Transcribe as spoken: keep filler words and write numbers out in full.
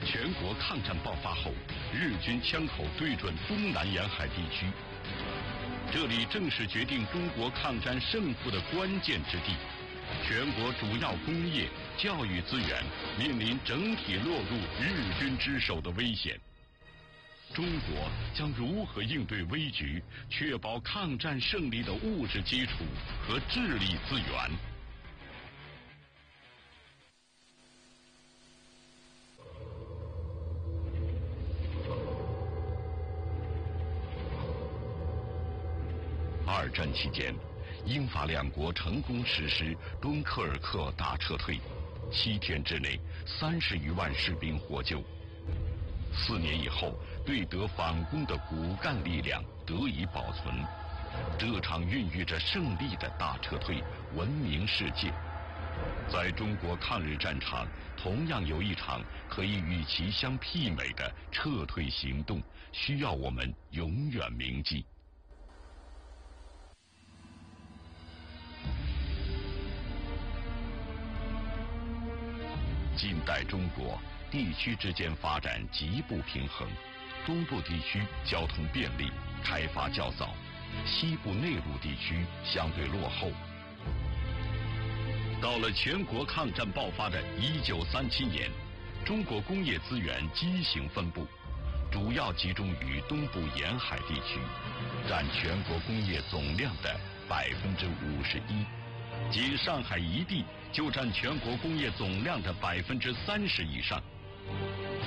全国抗战爆发后，日军枪口对准东南沿海地区，这里正是决定中国抗战胜负的关键之地。全国主要工业、教育资源面临整体落入日军之手的危险。中国将如何应对危局，确保抗战胜利的物质基础和智力资源？二战期间，英法两国成功实施敦刻尔克大撤退，七天之内，三十余万士兵获救。四年以后，对德反攻的骨干力量得以保存。这场孕育着胜利的大撤退闻名世界。在中国抗日战场，同样有一场可以与其相媲美的撤退行动，需要我们永远铭记。近代中国地区之间发展极不平衡，东部地区交通便利，开发较早，西部内陆地区相对落后。到了全国抗战爆发的一九三七年，中国工业资源畸形分布，主要集中于东部沿海地区，占全国工业总量的百分之五十一。仅上海一地就占全国工业总量的百分之三十以上。